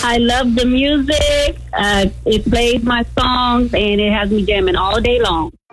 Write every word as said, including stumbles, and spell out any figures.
I love the music. Uh, it plays my songs and it has me jamming all day long.